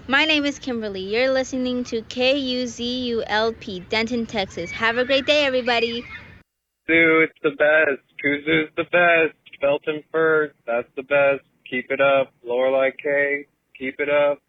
My name is Kimberly. You're listening to KUZULP, Denton, Texas. Have a great day, everybody. Zoo, it's the best. Kuzu's the best. Felton first, that's the best. Keep it up. Lorelei K, keep it up.